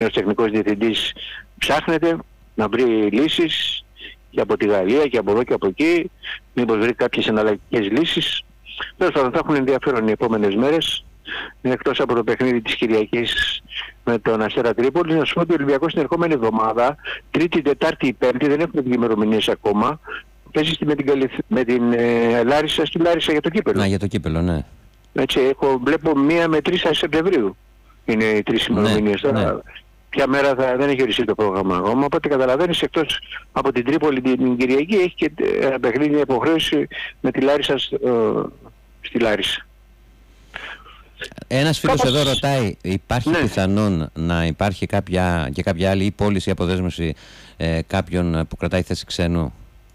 νέος τεχνικός διευθυντής ψάχνεται να βρει λύσεις και από τη Γαλλία και από εδώ και από εκεί, μήπως βρει κάποιες εναλλακτικές λύσεις. Τέλος πάντων, θα έχουν ενδιαφέρον οι επόμενες μέρες, εκτός από το παιχνίδι της Κυριακής με τον Αστέρα Τρίπολης. Να σου πω ότι ο Ολυμπιακός την ερχόμενη εβδομάδα, Τρίτη, Τετάρτη, Πέμπτη, δεν έχουν βγει ημερομηνίες ακόμα, παίζει με την Λάρισα στη Λάρισα για το κύπελλο. Να, για το κύπελλο, ναι. Έτσι, βλέπω 1 με 3 Σεπτεμβρίου είναι οι 3 ημερομηνίες. Ναι. Ποια μέρα δεν έχει οριστεί το πρόγραμμα ακόμα, οπότε καταλαβαίνεις, εκτός από την Τρίπολη την Κυριακή έχει και ένα παιχνίδι υποχρέωση με τη Λάρισα στη Λάρισα. Ένας φίλος εδώ ρωτάει, υπάρχει πιθανόν να υπάρχει κάποια άλλη ή πώληση ή αποδέσμευση κάποιον που κρατάει θέση ξένου?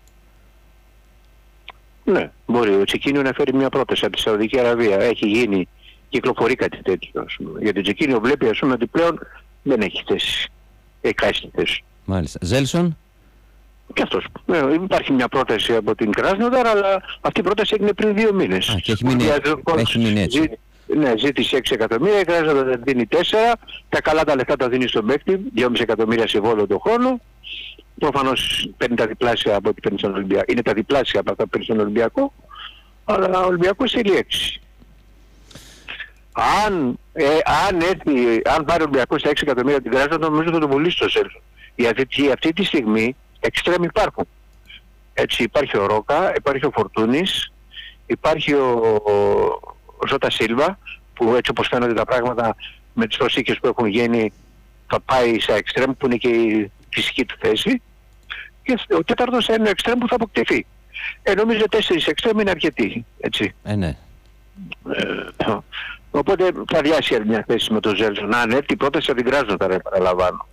Ναι, μπορεί ο Τσικίνιο να φέρει μια πρόταση από τη Σαουδική Αραβία. Έχει γίνει, κυκλοφορεί κάτι τέτοιο, ας πούμε. Γιατί ο Τσικίνιο βλέπει, ας πούμε, ότι πλέον δεν έχει θέση. Έχει θέση. Μάλιστα. Ζέλσον. Και αυτός. Υπάρχει μια πρόταση από την Κράσνοδαρ, αλλά αυτή η πρόταση έγινε πριν 2 μήνες. Και έχει μείνει έτσι. Ναι, ζήτησε 6 εκατομμύρια, η Κράσνοδαρ δίνει 4. Τα καλά τα λεφτά τα δίνει στον παίκτη, 2,5 εκατομμύρια συμβόλαιο το χρόνο. Προφανώς παίρνει τα διπλάσια από ό,τι παίρνει στον Ολυμπιακό. Είναι τα διπλάσια από αυτά που παίρνει στον Ολυμπιακό, αλλά ο Ολυμπιακός θέλει 6. Αν πάρει ο Ολυμπιακός τα 6 εκατομμύρια την Κράσνοδαρ, νομίζω θα τον πουλήσει στο Σέλσον. Γιατί αυτή τη στιγμή εξτρέμ υπάρχουν. Έτσι, υπάρχει ο Ρόκα, υπάρχει ο Φορτούνης, υπάρχει ο Ζώτα Σίλβα, που έτσι όπως φαίνονται τα πράγματα με τις προσήκες που έχουν γίνει θα πάει σε εξτρέμ που είναι και η φυσική του θέση, και ο τέταρτος είναι ο εξτρέμ που θα αποκτηθεί. Νομίζω 4 εξτρέμ είναι αρκετοί, έτσι. Ναι. Οπότε θα διάσει μια θέση με τον Ζέλσον. Αν έρθει η πρόταση θα την Κράσνοδαρ, παραλαμβάνω.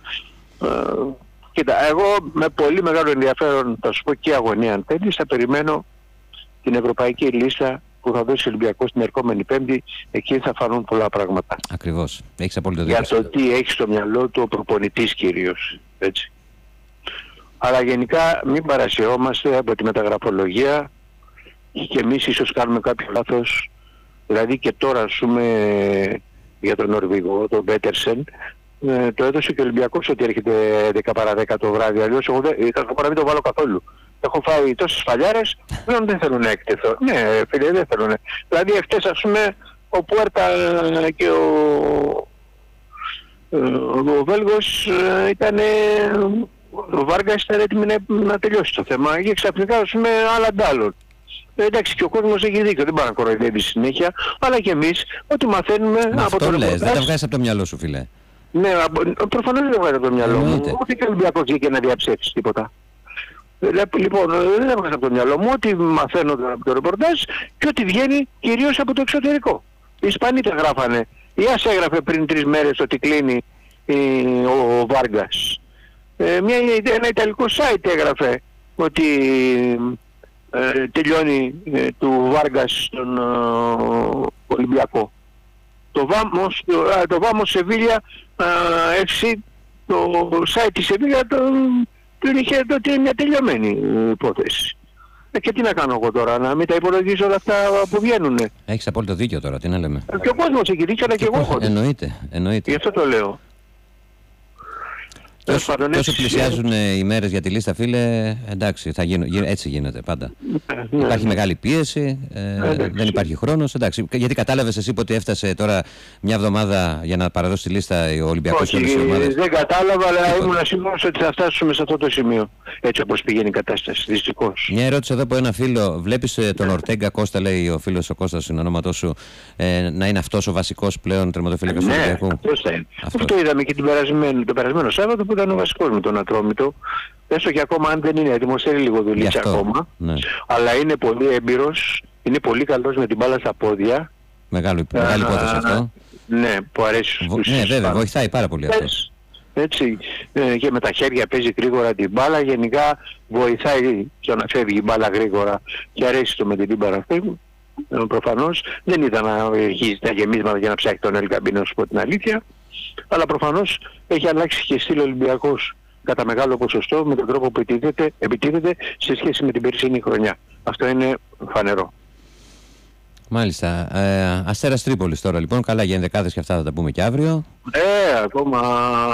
Κοίτα, εγώ με πολύ μεγάλο ενδιαφέρον, θα σου πω και αγωνία αν θέλεις, θα περιμένω την ευρωπαϊκή λίστα που θα δώσει ο Ολυμπιακός την ερχόμενη Πέμπτη. Εκεί θα φανούν πολλά πράγματα. Ακριβώς. Έχεις απόλυτο δίκιο. Για το τι έχει στο μυαλό του ο προπονητής κυρίως. Έτσι. Αλλά γενικά μην παρασιόμαστε από τη μεταγραφολογία, και εμείς ίσως κάνουμε κάποιο λάθος. Δηλαδή και τώρα, ας πούμε, για τον Νορβηγό, τον Πέτερσεν, το έδωσε και ο Ολυμπιακός ότι έρχεται 10 παρά 10 το βράδυ. Αλλιώς εγώ θα μπορώ να μην το βάλω καθόλου. Έχω φάει τόσες φαλιάρες, δεν θέλουν να εκτεθώ. Ναι, φίλε, δεν θέλουν. Δηλαδή εχθές, ας πούμε, ο Πουέρτα και ο Βέλγος ήταν, ο Βάργας ήταν έτοιμοι να τελειώσει το θέμα και ξαφνικά, ας πούμε, άλλα ντάλλον. Εντάξει, και ο κόσμος έχει δίκιο, δεν πάει να κοροϊδεύει συνέχεια, αλλά και εμείς ό,τι μαθαίνουμε από τον ρεπορτάζ. Δεν τα βγάζεις από το μυαλό σου, φίλε. Ναι, προφανώς δεν βγάζει από το μυαλό μου. Ούτε και ο Ολυμπιακός βγήκε να διαψεύσει τίποτα. Λοιπόν, δεν έβγαζα από το μυαλό μου ό,τι μαθαίνω από το ρεπορτάζ και ό,τι βγαίνει κυρίως από το εξωτερικό. Οι Ισπανοί τα γράφανε. Η ΑΣ έγραφε πριν 3 μέρες ότι κλείνει ο Βάργκας. Ένα ιταλικό site έγραφε ότι τελειώνει του Βάργκας στον Ολυμπιακό. Το Vamos Sevilla FC, το site της Sevilla του είχε ότι είναι μια τελειωμένη υπόθεση. Και τι να κάνω εγώ τώρα, να μην τα υπολογίζω όλα αυτά που βγαίνουν. Έχεις απόλυτο δίκιο τώρα, τι να λέμε. Και ο κόσμος έχει δίκιο, αλλά και εγώ έχω. Εννοείται. Γι' αυτό το λέω. Τόσο πλησιάζουν οι μέρες για τη λίστα, φίλε, εντάξει, έτσι γίνεται πάντα. Υπάρχει μεγάλη πίεση, δεν υπάρχει χρόνος, εντάξει. Γιατί κατάλαβες εσύ ότι έφτασε τώρα μια εβδομάδα για να παραδώσει τη λίστα ο Ολυμπιακός? Όχι, δεν κατάλαβα, αλλά ήμουν σίγουρος ότι θα φτάσουμε σε αυτό το σημείο, έτσι όπως πηγαίνει η κατάσταση, δυστυχώς. Μια ερώτηση εδώ από ένα φίλο. Βλέπεις τον Ορτέγκα, Κώστα, λέει ο φίλος ο Κώστας, στην ονόματό σου, να είναι αυτός ο βασικός πλέον τερματοφύλακας του Ολυμπιακού? Αυτός θα είναι. Αυτό είδαμε και το περασμένο Σάββατο που ήταν ο βασικός με τον Ατρόμητο. Έστω και ακόμα αν δεν είναι έτοιμος, θέλει λίγο δουλειά ακόμα. Ναι. Αλλά είναι πολύ έμπειρος, είναι πολύ καλός με την μπάλα στα πόδια. Μεγάλη υπόθεση αυτό. Ναι, που αρέσει στους ναι, βέβαια, βοηθάει πάρα πολύ αυτό. Έτσι, και με τα χέρια παίζει γρήγορα την μπάλα, γενικά βοηθάει στο να φεύγει η μπάλα γρήγορα και αρέσει το με την τύμπαρα αυτή. Προφανώς δεν ήταν να αρχίζει τα γεμίσματα για να ψάχνει τον Ελ Καμπίνο, να σου πω την αλήθεια, αλλά προφανώς έχει αλλάξει και στυλ Ολυμπιακός κατά μεγάλο ποσοστό με τον τρόπο που επιτίθεται σε σχέση με την περσινή χρονιά. Αυτό είναι φανερό. Μάλιστα. Αστέρας Τρίπολης τώρα λοιπόν. Καλά για ενδεκάδες και αυτά θα τα πούμε και αύριο. Ακόμα